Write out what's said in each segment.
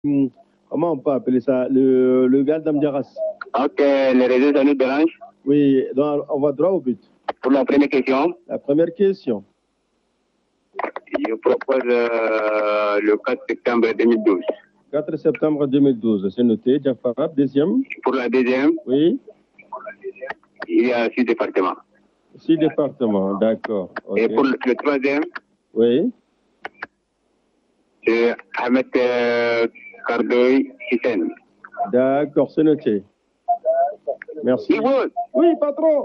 comment on peut appeler ça, le gars d'Amdiaras. Ok, les réseaux, ça nous dérange. Oui, donc on va droit au but. Pour la première question. La première question. Je propose le 4 septembre 2012. 4 septembre 2012, c'est noté. Jafara, deuxième. Pour la deuxième. Oui. Il y a 6 départements. 6 départements, d'accord. Okay. Et pour le troisième. Oui. C'est Ahmed Kardoy Hissène. D'accord, c'est noté. Merci. Oui, patron.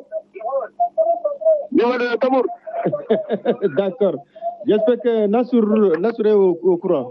D'accord. J'espère que Nassour est au courant.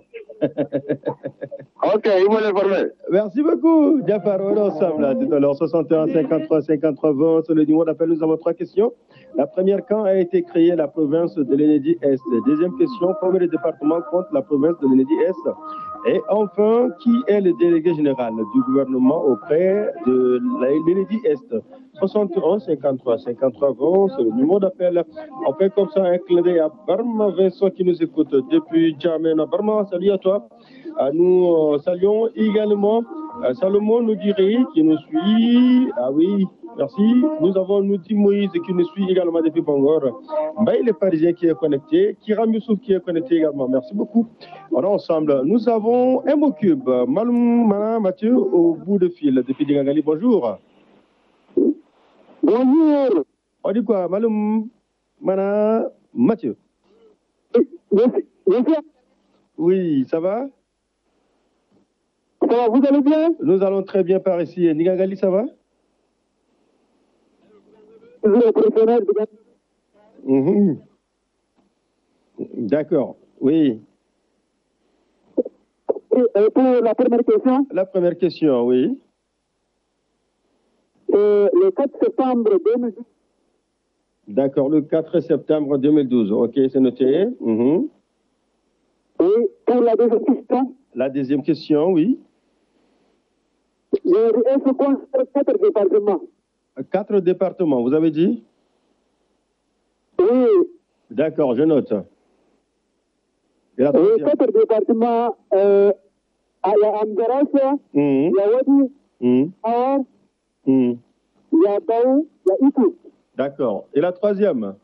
Ok, il va l'informer. Merci beaucoup, Jafar. On est ensemble là, tout à l'heure. 61 53 53 20. Sur le numéro d'appel, nous avons 3 questions. La première, quand a été créée la province de l'Enedi-Est? Deuxième question, combien de départements compte la province de l'Enedi-Est? Et enfin, qui est le délégué général du gouvernement auprès de l'Enedi-Est? 61 53 53 20. Sur le numéro d'appel. On fait comme ça un clin d'œil à Barma Vincent qui nous écoute depuis Djamena. Barma, salut à toi. Nous saluons également Salomon Noudiri qui nous suit. Ah oui, merci. Nous avons Nouti Moïse qui nous suit également depuis Bangor. Mbaye le Parisien qui est connecté. Kiram Youssouf qui est connecté également. Merci beaucoup. On est ensemble. Nous avons un mot cube. Maloum Mana Mathieu au bout de fil depuis Digangali. Bonjour. Bonjour. On dit quoi, Maloum Mana Mathieu? Oui, ça va? Ça va, vous allez bien? Nous allons très bien par ici. Nigangali, ça va? D'accord, oui. Et pour la première question? La première question, oui. Le 4 septembre 2012. D'accord, le 4 septembre 2012. Ok, c'est noté. Oui, pour la deuxième question? La deuxième question, oui. Est-ce qu'on fait 4 départements? 4 départements, vous avez dit? Oui. D'accord, je note. Et la oui, 4 départements, il y a Amgaras, il y a Wadi, Awar, il y a Baou, il y a Itou. D'accord. Et la troisième?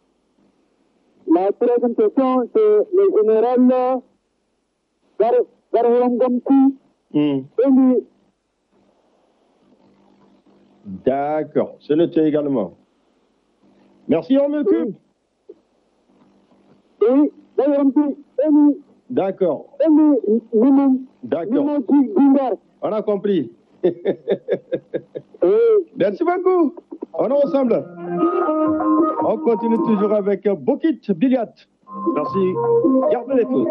La troisième question, c'est le général Garwangamti. D'accord, c'est noté également. Merci, on m'occupe. Oui, d'accord. D'accord. On a compris. Merci beaucoup. On est ensemble. On continue toujours avec Bokit Biliat. Merci. Gardez l'écoute.